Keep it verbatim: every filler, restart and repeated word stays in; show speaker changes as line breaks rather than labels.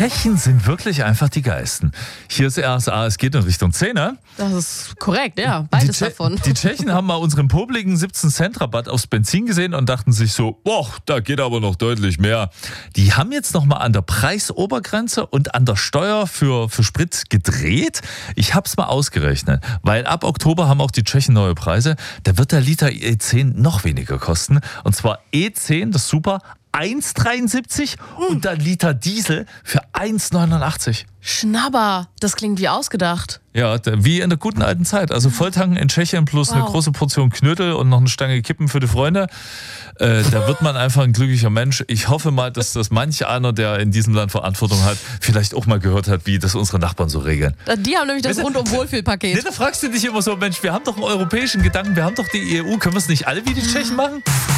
Tschechen sind wirklich einfach die Geisten. Hier ist R S A, es geht in Richtung zehn, ne?
Das ist korrekt, ja. Beides
die
davon.
Die Tschechen haben mal unseren popligen siebzehn Cent Rabatt aufs Benzin gesehen und dachten sich so, boah, da geht aber noch deutlich mehr. Die haben jetzt nochmal an der Preisobergrenze und an der Steuer für, für Sprit gedreht. Ich hab's mal ausgerechnet, weil ab Oktober haben auch die Tschechen neue Preise. Da wird der Liter E zehn noch weniger kosten. Und zwar E zehn, das ist super, eins Komma dreiundsiebzig und der Liter Diesel für eins Komma neunundachtzig.
Schnabber, das klingt wie ausgedacht.
Ja, wie in der guten alten Zeit. Also Volltanken in Tschechien plus
Wow.
eine große Portion Knödel und noch eine Stange Kippen für die Freunde. Äh, da wird man einfach ein glücklicher Mensch. Ich hoffe mal, dass das manch einer, der in diesem Land Verantwortung hat, vielleicht auch mal gehört hat, wie das unsere Nachbarn so regeln.
Die haben nämlich das
Bitte?
Rundum-Wohlfühlpaket.
Nee, da fragst du dich immer so, Mensch, wir haben doch einen europäischen Gedanken, wir haben doch die E U, können wir es nicht alle wie die Tschechen machen?